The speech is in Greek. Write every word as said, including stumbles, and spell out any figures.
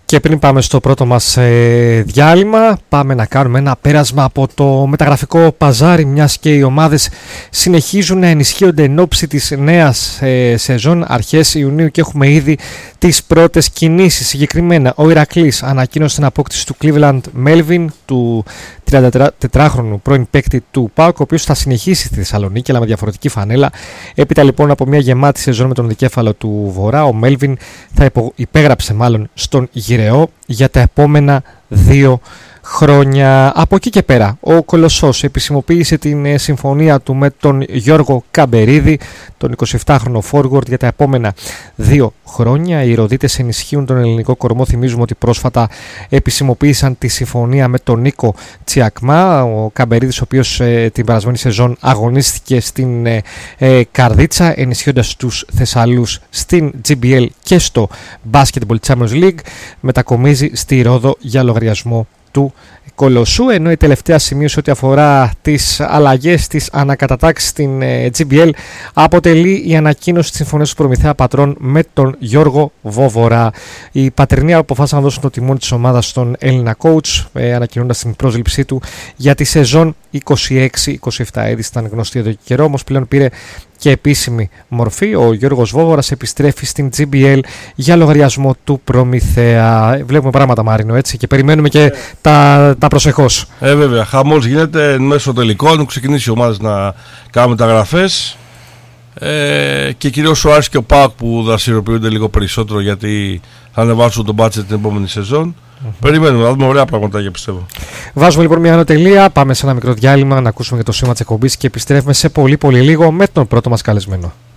Και πριν πάμε στο πρώτο μας ε, διάλειμμα, πάμε να κάνουμε ένα πέρασμα από το μεταγραφικό παζάρι, μιας και οι ομάδες συνεχίζουν να ενισχύονται εν ώψη της νέας ε, σεζόν αρχές Ιουνίου και έχουμε ήδη τις πρώτες κινήσεις. Συγκεκριμένα, ο Ηρακλής ανακοίνωσε την απόκτηση του Cleveland Melvin, του τριαντατετράχρονου πρώην παίκτη του ΠΑΟΚ, ο οποίος θα συνεχίσει στη Θεσσαλονίκη αλλά με διαφορετική φανέλα. Έπειτα λοιπόν από μια γεμάτη σεζόν με τον δικέφαλο του Βορρά, ο Melvin θα υπο, υπέγραψε μάλλον στον Γυρεό για τα επόμενα δύο χρόνια. Από εκεί και πέρα, ο Κολοσσός επισημοποίησε την συμφωνία του με τον Γιώργο Καμπερίδη, τον εικοσιεπτάχρονο forward, για τα επόμενα δύο χρόνια. Οι Ροδίτες ενισχύουν τον ελληνικό κορμό. Θυμίζουμε ότι πρόσφατα επισημοποίησαν τη συμφωνία με τον Νίκο Τσιακμά. Ο Καμπερίδης, ο οποίος ε, την περασμένη σεζόν αγωνίστηκε στην ε, ε, Καρδίτσα, ενισχύοντας τους Θεσσαλούς στην τζι μπι ελ και στο Basketball Champions League, μετακομίζει στη Ρόδο για λογαριασμό του Κολοσσού, ενώ η τελευταία σημείωση ό,τι αφορά τις αλλαγές, τις ανακατατάξεις στην ε, τζι μπι ελ αποτελεί η ανακοίνωση της συμφωνίας του Προμηθέα Πατρών με τον Γιώργο Βόβορα. Οι Πατρινοί αποφάσισαν να δώσουν το τιμόνι της ομάδας στον Έλληνα coach, ε, ανακοινώντας την πρόσληψή του για τη σεζόν είκοσι έξι είκοσι επτά. Ήδη ήταν γνωστή εδώ και καιρό, όμως πλέον πήρε και επίσημη μορφή. Ο Γιώργος Βόβορας επιστρέφει στην τζι μπι ελ για λογαριασμό του Προμηθέα. Βλέπουμε πράγματα, Μάρινο, έτσι, και περιμένουμε και ε. τα, τα προσεχώς. Ε, βέβαια. Χαμός γίνεται μέσω τελικών. Ξεκινήσει οι ομάδες να κάνουν μεταγραφές. Ε, και κυρίως ο Άρης και ο ΠΑΟΚ που δραστηριοποιούνται λίγο περισσότερο, γιατί θα ανεβάσουν τον μπάτσετ την επόμενη σεζόν. Mm-hmm. Περιμένουμε, θα δούμε ωραία πραγματάκια, πιστεύω. Βάζουμε λοιπόν μια ανωτελεία, πάμε σε ένα μικρό διάλειμμα να ακούσουμε και το σήμα της εκπομπής και επιστρέφουμε σε πολύ πολύ λίγο με τον πρώτο μας καλεσμένο.